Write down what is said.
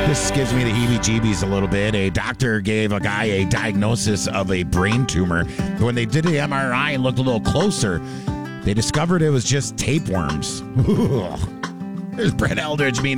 This gives me the heebie-jeebies a little bit. A doctor gave a guy a diagnosis of a brain tumor. When they did the MRI and looked a little closer, they discovered it was just tapeworms. There's Brett Eldridge.